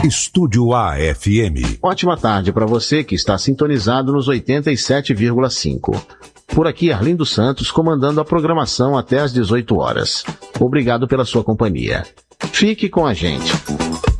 Estúdio AFM. Ótima tarde para você que está sintonizado nos 87,5. Por aqui, Arlindo Santos comandando a programação até às 18 horas. Obrigado pela sua companhia. Fique com a gente.